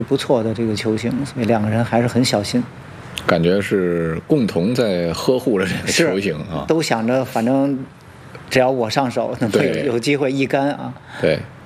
不错的这个球星，所以两个人还是很小心， 感觉是共同在呵护着这个球星啊， 都想着反正只要我上手，能够有机会一杆啊。 对。